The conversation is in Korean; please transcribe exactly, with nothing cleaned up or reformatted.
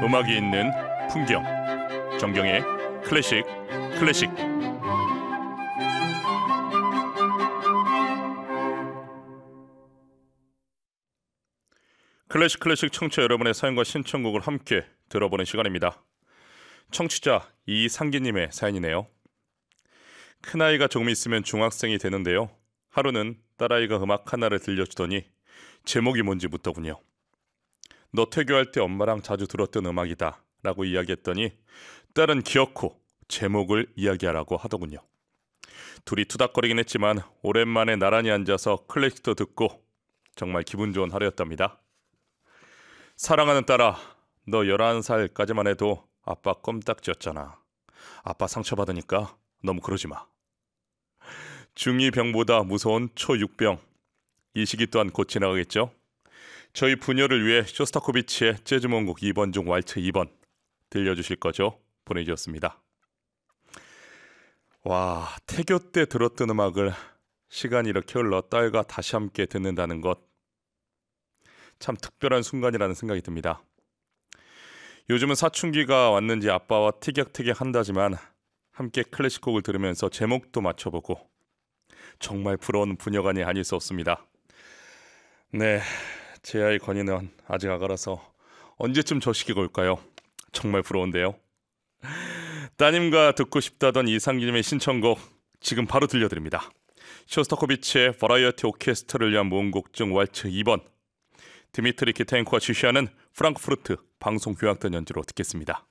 음악이 있는 풍경, 정경의 클래식 클래식. 클래식 클래식 청취자 여러분의 사연과 신청곡을 함께 들어보는 시간입니다. 청취자 이상기님의 사연이네요. 큰아이가 조금 있으면 중학생이 되는데요. 하루는 딸아이가 음악 하나를 들려주더니 제목이 뭔지 묻더군요. 너 퇴교할 때 엄마랑 자주 들었던 음악이다 라고 이야기했더니 딸은 기어코 제목을 이야기하라고 하더군요. 둘이 투닥거리긴 했지만 오랜만에 나란히 앉아서 클래식도 듣고 정말 기분 좋은 하루였답니다. 사랑하는 딸아, 너 열한 살까지만 해도 아빠 껌딱지였잖아. 아빠 상처받으니까 너무 그러지 마. 중이 병보다 무서운 초육 병. 이 시기 또한 곧 지나가겠죠? 저희 부녀를 위해 쇼스타코비치의 재즈 몽곡 이 번 중 왈츠 이 번 들려주실 거죠? 보내주셨습니다. 와, 태교 때 들었던 음악을 시간이 이렇게 흘러 딸과 다시 함께 듣는다는 것, 참 특별한 순간이라는 생각이 듭니다. 요즘은 사춘기가 왔는지 아빠와 티격태격 한다지만 함께 클래식 곡을 들으면서 제목도 맞춰보고 정말 부러운 부녀간이 아닐 수 없습니다. 네, 제 아이 건이는 아직 아가라서 언제쯤 저 시기가 올까요? 정말 부러운데요. 따님과 듣고 싶다던 이상기님의 신청곡 지금 바로 들려드립니다. 쇼스타코비치의 버라이어티 오케스트라를 위한 모음곡 중 왈츠 이 번, 드미트리 키타엔코가 지휘하는 프랑크푸르트 방송교향단 연주로 듣겠습니다.